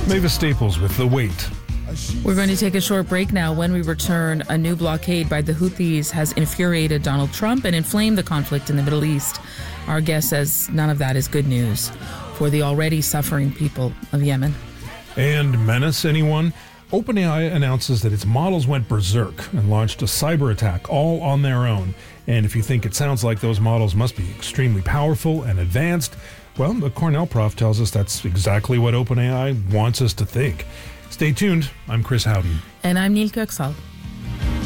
Mavis Staples with The Wait. We're going to take a short break now. When we return, a new blockade by the Houthis has infuriated Donald Trump and inflamed the conflict in the Middle East. Our guest says none of that is good news for the already suffering people of Yemen. And menace anyone? OpenAI announces that its models went berserk and launched a cyber attack all on their own. And if you think it sounds like those models must be extremely powerful and advanced, well, the Cornell prof tells us that's exactly what OpenAI wants us to think. Stay tuned. I'm Chris Howden. And I'm Neil Köksal.